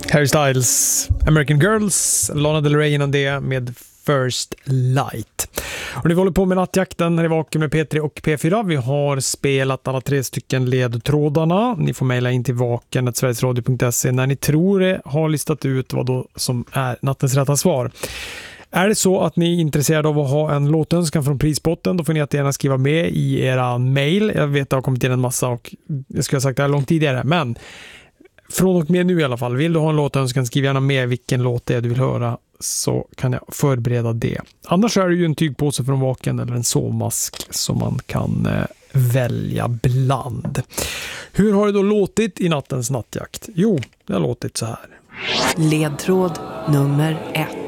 Harry Styles, American Girls, Lana Del Rey innan det med First Light. Och ni håller på med nattjakten när det vaken med P3 och P4. Vi har spelat alla 3 stycken ledtrådarna. Ni får mejla in till vaken@sverigesradio.se när ni tror det har listat ut vad då som är nattens rätta svar. Är det så att ni är intresserade av att ha en låtönskan från prispotten, då får ni gärna skriva med i era mejl. Jag vet att det har kommit in en massa och jag skulle ha sagt det här långt tidigare, men från och med nu i alla fall, vill du ha en låtönskan, skriv gärna med vilken låt det är du vill höra, så kan jag förbereda det. Annars är det ju en tygpåse från Vaken eller en sovmask som man kan välja bland. Hur har det då låtit i nattens nattjakt? Jo, det har låtit så här. Ledtråd nummer 1.